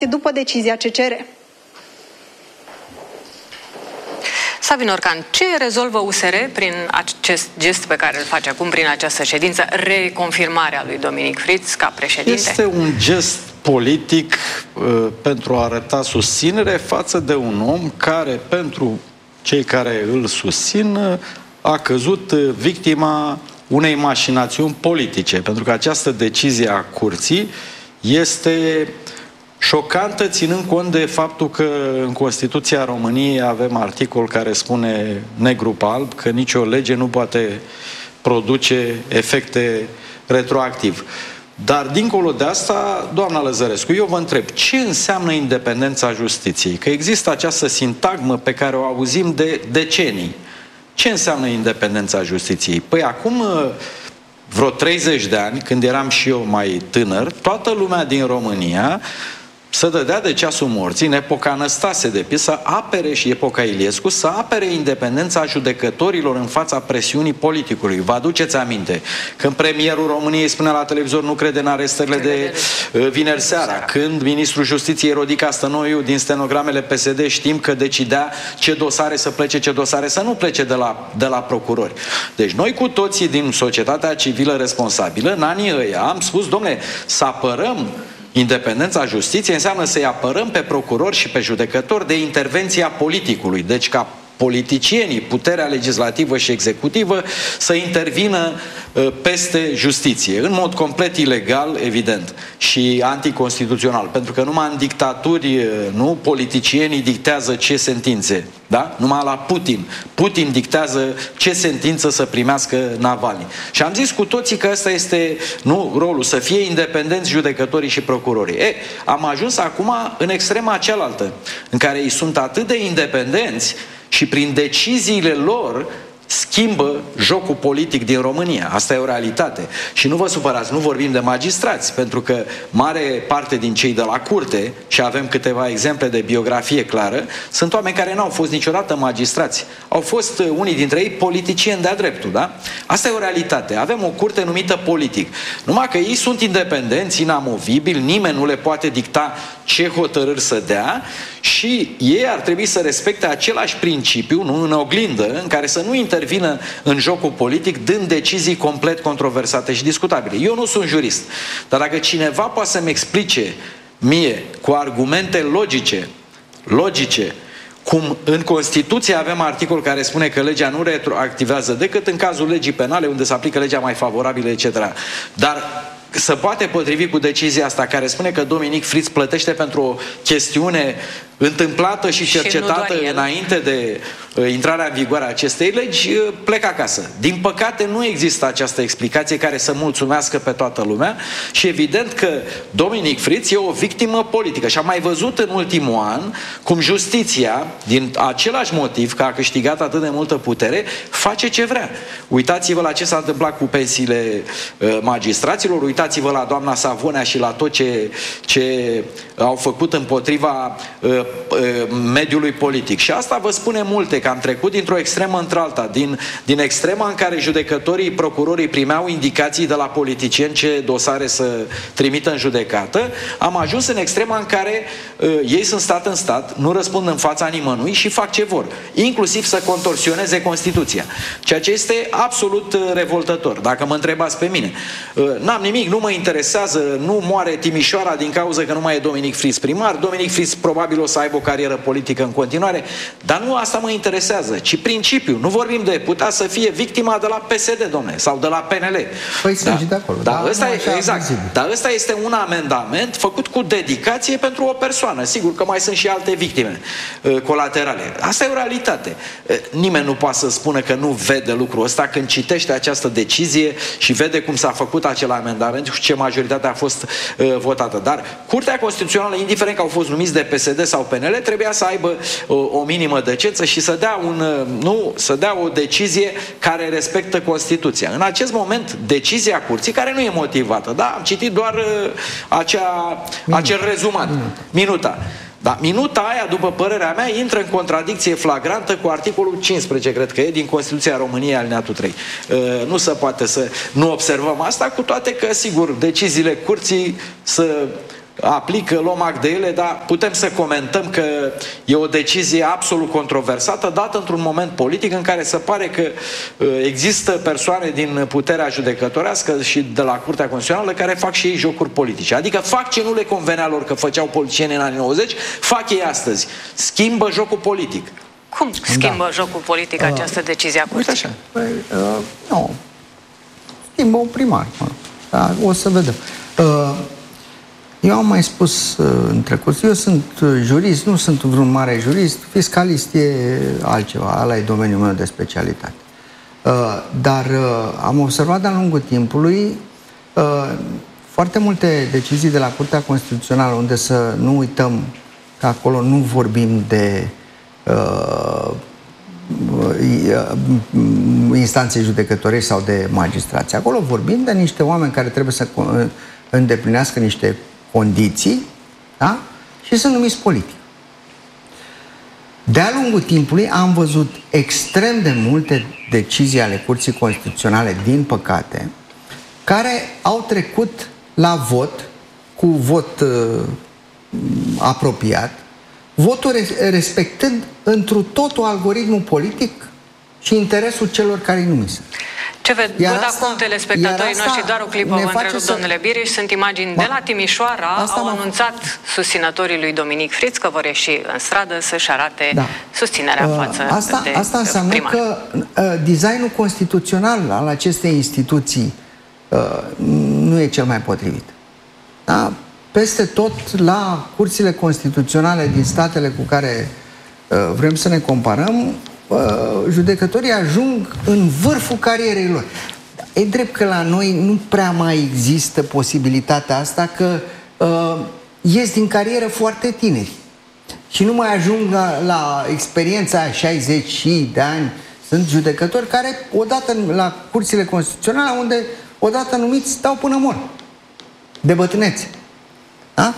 după decizia CCR. Savin Orcan, ce rezolvă USR prin acest gest pe care îl face acum prin această ședință, reconfirmarea lui Dominic Fritz ca președinte? Este un gest politic pentru a arăta susținere față de un om care, pentru cei care îl susțin, a căzut victima unei mașinațiuni politice, pentru că această decizie a curții este șocantă, ținând cont de faptul că în Constituția României avem articol care spune negru pe alb că nicio lege nu poate produce efecte retroactiv. Dar dincolo de asta, doamna Lăzărescu, eu vă întreb, ce înseamnă independența justiției? Că există această sintagmă pe care o auzim de decenii. Ce înseamnă independența justiției? Păi acum vreo 30 de ani, când eram și eu mai tânăr, toată lumea din România să dădea de ceasul morții, în epoca Năstase, de pildă, să apere, și epoca Iliescu, să apere independența judecătorilor în fața presiunii politicului. Vă aduceți aminte? Când premierul României spunea la televizor nu crede în arestările de vineri seara, când ministrul Justiției Rodica Stănoiu, din stenogramele PSD, știm că decidea ce dosare să plece, ce dosare să nu plece de la procurori. Deci noi cu toții din societatea civilă responsabilă, în anii ăia, am spus, dom'le, să apărăm independența justiției înseamnă să-i apărăm pe procurori și pe judecători de intervenția politicului. Deci ca politicienii, puterea legislativă și executivă, să intervină peste justiție, în mod complet ilegal, evident, și anticonstituțional, pentru că numai în dictaturi, nu, politicienii dictează ce sentințe, da? Numai la Putin. Putin dictează ce sentință să primească Navalny. Și am zis cu toții că ăsta este, nu, rolul, să fie independenți judecătorii și procurorii. Am ajuns acum în extrema cealaltă, în care ei sunt atât de independenți și prin deciziile lor schimbă jocul politic din România. Asta e o realitate. Și nu vă supărați, nu vorbim de magistrați, pentru că mare parte din cei de la curte, și avem câteva exemple de biografie clară, sunt oameni care n-au fost niciodată magistrați. Au fost unii dintre ei politicieni de-a dreptul, da? Asta e o realitate. Avem o curte numită politic. Numai că ei sunt independenți, inamovibili, nimeni nu le poate dicta ce hotărâri să dea și ei ar trebui să respecte același principiu, nu, în oglindă, în care să nu intervină în jocul politic dând decizii complet controversate și discutabile. Eu nu sunt jurist, dar dacă cineva poate să-mi explice mie cu argumente logice, cum în Constituție avem articol care spune că legea nu retroactivează decât în cazul legii penale, unde se aplică legea mai favorabilă, etc. Dar se poate potrivi cu decizia asta care spune că Dominic Fritz plătește pentru o chestiune întâmplată și cercetată înainte de intrarea în vigoare a acestei legi, plec acasă. Din păcate nu există această explicație care să mulțumească pe toată lumea și evident că Dominic Fritz e o victimă politică și am mai văzut în ultimul an cum justiția, din același motiv că a câștigat atât de multă putere, face ce vrea. Uitați-vă la ce s-a întâmplat cu pensiile magistraților, uitați-vă la doamna Savonea și la tot ce au făcut împotriva mediului politic. Și asta vă spune multe, că am trecut dintr-o extremă într-alta, din extrema în care judecătorii, procurorii primeau indicații de la politicieni ce dosare să trimită în judecată, am ajuns în extrema în care ei sunt stat în stat, nu răspund în fața nimănui și fac ce vor, inclusiv să contorsioneze Constituția. Ceea ce este absolut revoltător, dacă mă întrebați pe mine. N-am nimic, nu mă interesează, nu moare Timișoara din cauza că nu mai e Dominic Fritz primar, Dominic Fritz probabil o să aibă o carieră politică în continuare, dar nu asta mă interesează, ci principiul. Nu vorbim de putea să fie victima de la PSD, domne, sau de la PNL. Păi sunt și de acolo. Da, exact. Dar ăsta este un amendament făcut cu dedicație pentru o persoană. Sigur că mai sunt și alte victime colaterale. Asta e o realitate. Nimeni nu poate să spună că nu vede lucrul ăsta când citește această decizie și vede cum s-a făcut acel amendament și ce majoritate a fost votată. Dar Curtea Constituțională, indiferent că au fost numiți de PSD sau PNL, trebuia să aibă o minimă decență și să dea o decizie care respectă Constituția. În acest moment, decizia Curții, care nu e motivată, da? Am citit doar acel rezumat. Minuta. Dar minuta aia, după părerea mea, intră în contradicție flagrantă cu articolul 15, cred că e, din Constituția României, alineatul 3. Nu se poate să nu observăm asta, cu toate că, sigur, deciziile Curții aplică, luăm act de ele, dar putem să comentăm că e o decizie absolut controversată, dată într-un moment politic în care se pare că există persoane din puterea judecătorească și de la Curtea Constituțională care fac și ei jocuri politice. Adică fac ce nu le convenea lor că făceau politicieni în anii 90, fac ei astăzi. Schimbă jocul politic. Cum schimbă jocul politic această decizie a Curții? Uite așa. Nu. Schimbă un primar. Da, o să vedem. Eu am mai spus în trecut, eu sunt jurist, nu sunt vreun mare jurist, fiscalist e altceva, ăla e domeniul meu de specialitate. Dar am observat de-a lungul timpului foarte multe decizii de la Curtea Constituțională, unde să nu uităm că acolo nu vorbim de instanțe judecătorești sau de magistrați. Acolo vorbim de niște oameni care trebuie să îndeplinească niște condiții, da? Și sunt numiți politic. De-a lungul timpului am văzut extrem de multe decizii ale Curții Constituționale, din păcate, care au trecut la vot, cu vot apropiat, votul respectând întru totul algoritmul politic și interesul celor care îi numisă. Ce văd acum telespectatorii noștri, doar o clipă, vă întrerup, domnule Biriș, sunt imagini de la Timișoara, au anunțat susținătorii lui Dominic Fritz că vor ieși în stradă să-și arate susținerea față de Asta înseamnă primar. că designul constituțional al acestei instituții nu e cel mai potrivit. Da? Peste tot, la curțile constituționale din statele cu care vrem să ne comparăm, judecătorii ajung în vârful carierei lor. E drept că la noi nu prea mai există posibilitatea asta, că ies din carieră foarte tineri și nu mai ajung la experiența 60 de ani. Sunt judecători care, odată la curțile constituționale, unde odată numiți, stau până mor de bătrânețe. Da?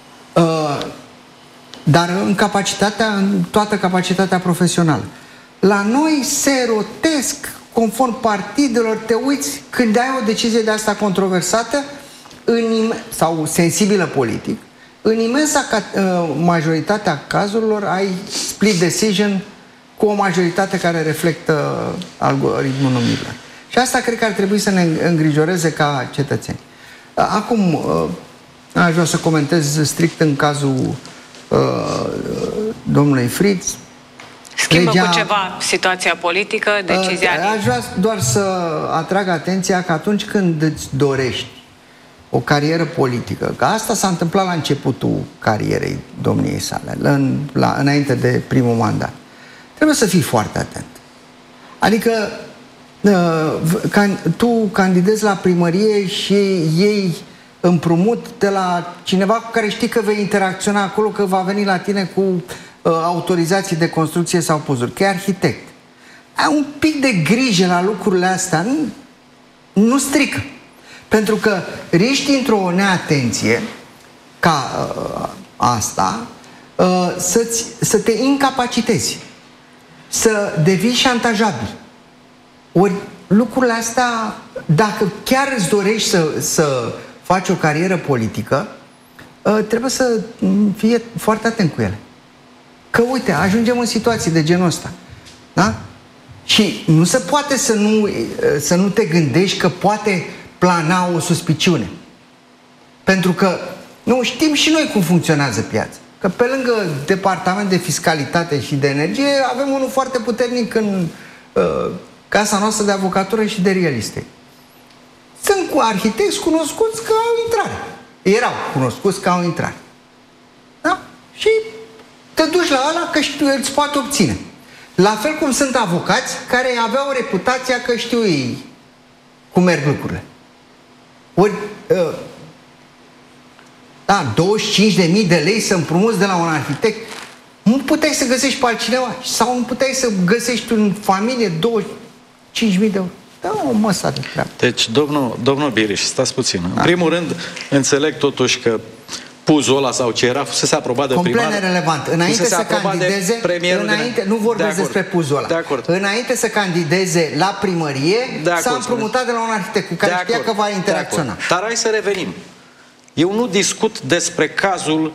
Dar în toată capacitatea profesională. La noi se rotesc conform partidelor, te uiți, când ai o decizie de asta controversată sau sensibilă politic, în imensa majoritatea cazurilor ai split decision cu o majoritate care reflectă algoritmul numirilor. Și asta cred că ar trebui să ne îngrijoreze ca cetățeni. Acum, aș vrea să comentez strict în cazul domnului Fritz. Schimbă cu ceva situația politică, decizia... Aș vrea doar să atrag atenția că atunci când îți dorești o carieră politică, că asta s-a întâmplat la începutul carierei domniei sale, înainte de primul mandat, trebuie să fii foarte atent. Adică tu candidezi la primărie și iei împrumut de la cineva cu care știi că vei interacționa acolo, că va veni la tine cu autorizații de construcție sau pozuri, că e arhitect. Ai un pic de grijă la lucrurile astea, nu strică. Pentru că riști într-o neatenție ca asta să te incapacitezi, să devii șantajabil. Ori lucrurile astea, dacă chiar îți dorești să faci o carieră politică, trebuie să fii foarte atent cu ele. Că, uite, ajungem în situații de genul ăsta. Da? Și nu se poate să nu te gândești că poate plana o suspiciune. Pentru că, nu știm și noi cum funcționează piața. Că pe lângă departament de fiscalitate și de energie, avem unul foarte puternic în casa noastră de avocatură și de real estate. Sunt cu arhitecți cunoscuți că au intrare. Erau cunoscuți că au intrare. Da? Și te duci la ăla că îți poate obține. La fel cum sunt avocați care aveau reputația că știu ei cum merg lucrurile. Ori, 25.000 de lei să împrumuți de la un arhitect, nu puteai să găsești pe altcineva. Sau nu puteai să găsești în familie 25.000 de euro. Da, o măsă de treabă. Deci, domnul Biriș, stați puțin. În primul rând, înțeleg totuși că puzul ăla sau ce era, fusese aprobat de primar. Complet nerelevant. Înainte să candideze, nu vorbesc despre puzul ăla. Înainte să candideze la primărie, s-a împrumutat de la un arhitect cu care știa că va interacționa. Dar hai să revenim. Eu nu discut despre cazul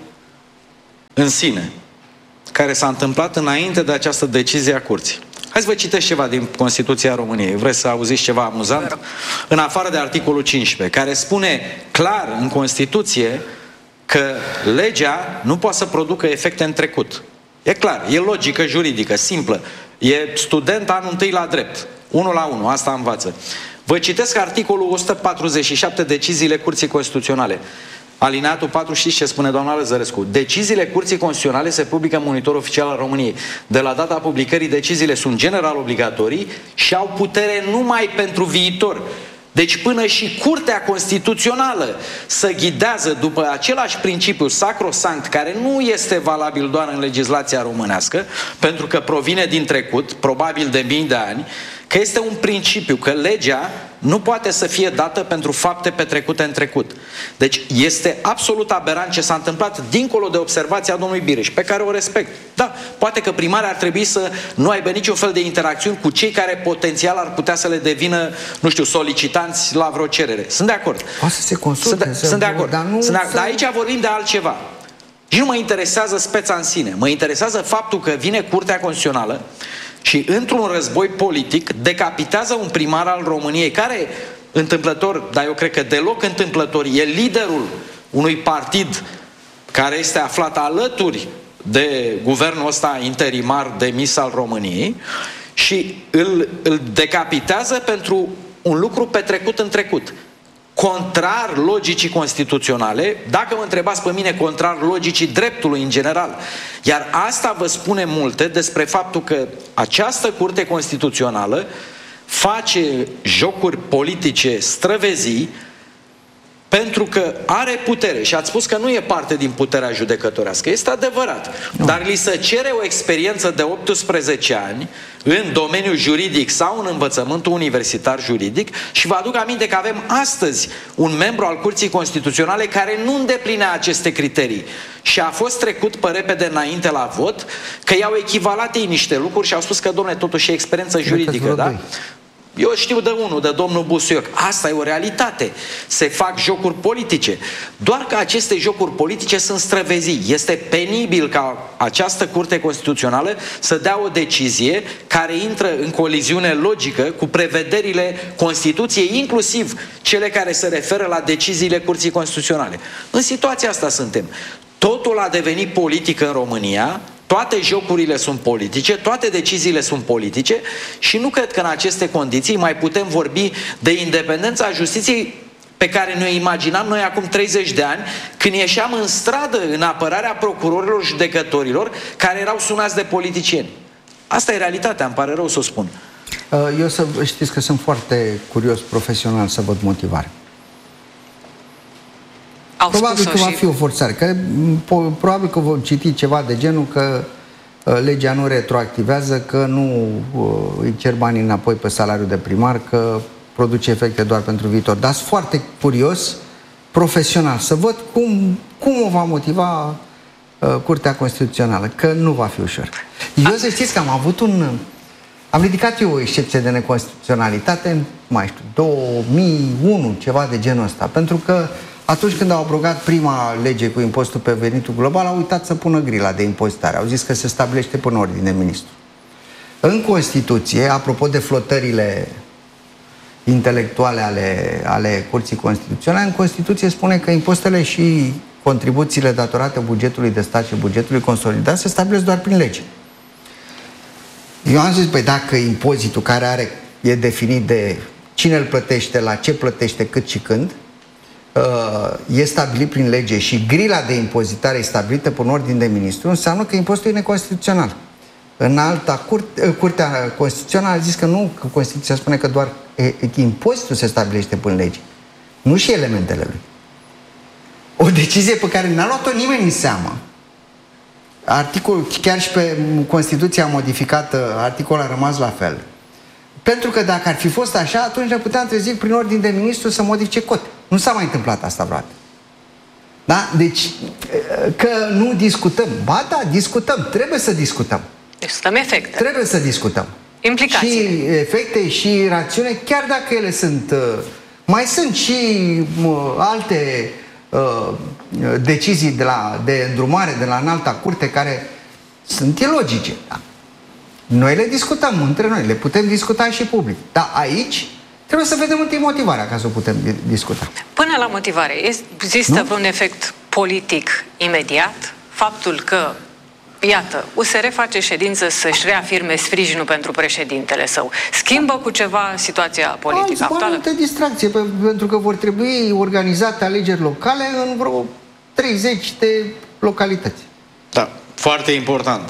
în sine, care s-a întâmplat înainte de această decizie a Curții. Hai să vă citesc ceva din Constituția României. Vreți să auziți ceva amuzant? În afară de articolul 15, care spune clar în Constituție că legea nu poate să producă efecte în trecut. E clar, e logică juridică, simplă. E student anul întâi la drept. 1 la 1, asta învață. Vă citesc articolul 147, deciziile Curții Constituționale. Alineatul 4, știți ce spune doamna Lăzărescu? Deciziile Curții Constituționale se publică în Monitorul Oficial al României. De la data publicării, deciziile sunt general obligatorii și au putere numai pentru viitor. Deci până și Curtea Constituțională se ghidează după același principiu sacrosanct, care nu este valabil doar în legislația românească, pentru că provine din trecut, probabil de mii de ani, că este un principiu, că legea nu poate să fie dată pentru fapte petrecute în trecut. Deci este absolut aberant ce s-a întâmplat dincolo de observația domnului Bireș, pe care o respect. Da, poate că primarii ar trebui să nu aibă niciun fel de interacțiuni cu cei care potențial ar putea să le devină, nu știu, solicitanți la vreo cerere. Sunt de acord. Poate să se consulte. Sunt de acord. Dar aici vorbim de altceva. Și nu mă interesează speța în sine. Mă interesează faptul că vine Curtea Constituțională și într-un război politic decapitează un primar al României, care, întâmplător, dar eu cred că deloc întâmplător, e liderul unui partid care este aflat alături de guvernul ăsta interimar demis al României, și îl decapitează pentru un lucru petrecut în trecut. Contrar logicii constituționale, dacă mă întrebați pe mine, contrar logicii dreptului în general. Iar asta vă spune multe despre faptul că această Curte Constituțională face jocuri politice străvezii, pentru că are putere. Și ați spus că nu e parte din puterea judecătorească. Este adevărat. Nu. Dar li se cere o experiență de 18 ani în domeniul juridic sau în învățământul universitar juridic, și vă aduc aminte că avem astăzi un membru al Curții Constituționale care nu îndeplinea aceste criterii și a fost trecut pe repede înainte la vot, că i-au echivalat ei niște lucruri și au spus că, dom'le, totuși e experiență juridică, da? Eu știu de unul, de domnul Busuioc. Asta e o realitate. Se fac jocuri politice. Doar că aceste jocuri politice sunt străvezii. Este penibil ca această Curte Constituțională să dea o decizie care intră în coliziune logică cu prevederile Constituției, inclusiv cele care se referă la deciziile Curții Constituționale. În situația asta suntem. Totul a devenit politic în România. Toate jocurile sunt politice, toate deciziile sunt politice și nu cred că în aceste condiții mai putem vorbi de independența justiției pe care ne-o imaginam noi acum 30 de ani, când ieșeam în stradă în apărarea procurorilor, judecătorilor care erau sunați de politicieni. Asta e realitatea, îmi pare rău să o spun. Eu să știți că sunt foarte curios profesional să văd motivare. Probabil că va fi o forțare, că probabil că vom citi ceva de genul că legea nu retroactivează, că nu îi cer banii înapoi pe salariul de primar, că produce efecte doar pentru viitor. Dar sunt foarte curios, profesional, să văd cum o va motiva Curtea Constituțională, că nu va fi ușor. Eu să știți că am ridicat eu o excepție de neconstituționalitate în, mai știu, 2001, ceva de genul ăsta, pentru că atunci când au abrogat prima lege cu impozitul pe venitul global, au uitat să pună grila de impozitare. Au zis că se stabilește până ordine de ministru. În Constituție, apropo de flotările intelectuale ale Curții Constituționale, în Constituție spune că impozitele și contribuțiile datorate bugetului de stat și bugetului consolidat se stabilesc doar prin lege. Eu am zis, păi dacă impozitul care e definit de cine îl plătește, la ce plătește, cât și când, e stabilit prin lege și grila de impozitare e stabilită prin ordine de ministru, înseamnă că impozitul e neconstituțional. În alta Curtea Constituțională a zis că nu, că Constituția spune că doar impozitul se stabilește prin lege, nu și elementele lui. O decizie pe care n-a luat-o nimeni în seamă. Articolul, chiar și pe Constituția modificată, articolul a rămas la fel. Pentru că dacă ar fi fost așa, atunci ne puteam trezi prin ordine de ministru să modifice cote. Nu s-a mai întâmplat asta vreodată. Da? Deci, că nu discutăm. Ba da, discutăm. Trebuie să discutăm. Discutăm efecte. Trebuie să discutăm. Implicații. Și efecte și rațiune, chiar dacă ele sunt... Mai sunt și alte decizii de îndrumare de la înalta curte care sunt ilogice. Da? Noi le discutăm între noi, le putem discuta și public. Dar aici trebuie să vedem întâi motivarea ca să o putem discuta. Până la motivare, există vreun efect politic imediat? Faptul că, iată, USR face ședință să-și reafirme sprijinul pentru președintele său. Schimbă cu ceva situația politică actuală? Altă distracție, pentru că vor trebui organizate alegeri locale în vreo 30 de localități. Da, foarte important.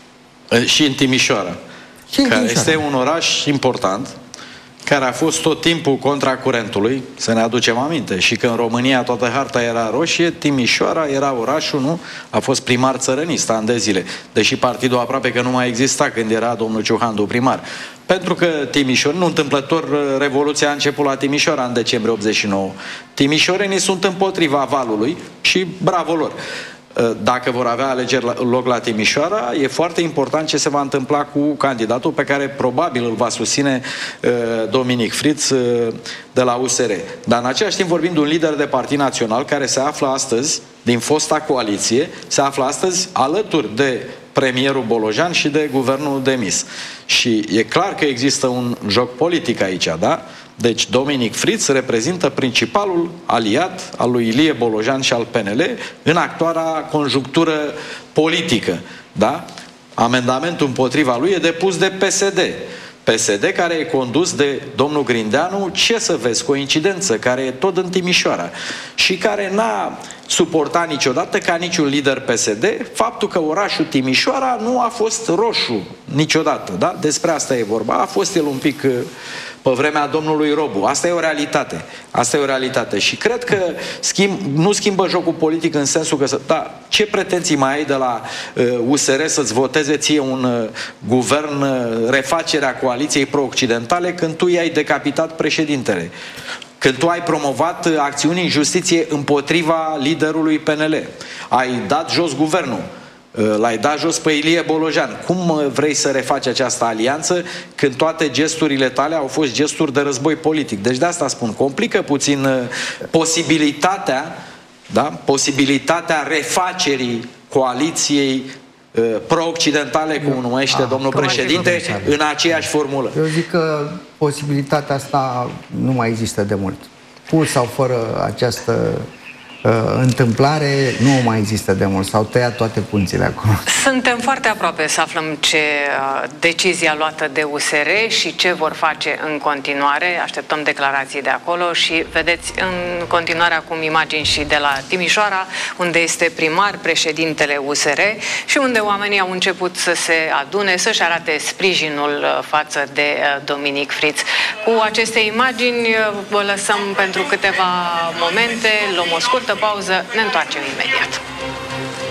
Și în Timișoara, care este un oraș important, care a fost tot timpul contra curentului, să ne aducem aminte, și că în România toată harta era roșie, Timișoara era orașul, nu? A fost primar țărănist ani de zile, deși partidul aproape că nu mai exista când era domnul Ciuhandu primar. Pentru că Timișoara, nu întâmplător, Revoluția a început la Timișoara în decembrie 89. Timișorenii sunt împotriva valului și bravo lor. Dacă vor avea alegeri loc la Timișoara, e foarte important ce se va întâmpla cu candidatul pe care probabil îl va susține Dominic Friț de la USR. Dar în același timp vorbim de un lider de partid național care se află astăzi, din fosta coaliție, se află astăzi alături de premierul Bolojan și de guvernul demis. Și e clar că există un joc politic aici, da? Deci Dominic Friț reprezintă principalul aliat al lui Ilie Bolojan și al PNL în actuala conjunctură politică. Da? Amendamentul împotriva lui e depus de PSD. PSD care e condus de domnul Grindeanu, ce să vezi, coincidență, care e tot în Timișoara și care n-a suportat niciodată, ca niciun lider PSD, faptul că orașul Timișoara nu a fost roșu niciodată. Da? Despre asta e vorba. A fost el un pic pe vremea domnului Robu. Asta e o realitate. Asta e o realitate. Și cred că nu schimbă jocul politic în sensul că... Da, ce pretenții mai ai de la USR să-ți voteze ție un guvern, refacerea coaliției pro-occidentale, când tu i-ai decapitat președintele? Când tu ai promovat acțiuni în justiție împotriva liderului PNL? Ai dat jos guvernul? L-ai dat jos pe Ilie Bolojan. Cum vrei să refaci această alianță când toate gesturile tale au fost gesturi de război politic? Deci de asta spun, complică puțin posibilitatea, da? Posibilitatea refacerii coaliției pro-occidentale, cum numește domnul președinte, în aceeași formulă. Eu zic că posibilitatea asta nu mai există de mult. Cu sau fără această întâmplare nu mai există de mult. S-au tăiat toate punțile acolo. Suntem foarte aproape să aflăm ce decizia luată de USR și ce vor face în continuare. Așteptăm declarații de acolo și vedeți în continuare acum imagini și de la Timișoara, unde este primar președintele USR și unde oamenii au început să se adune, să-și arate sprijinul față de Dominic Friț. Cu aceste imagini vă lăsăm pentru câteva momente, luăm o scurtă pauză, ne întoarcem imediat.